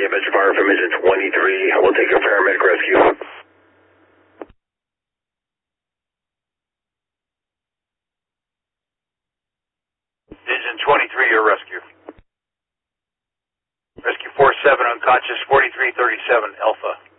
Yeah, Mr. Fire from Engine 23. We'll take your paramedic rescue. Engine 23, your rescue. Rescue 47, unconscious, 4337, Alpha.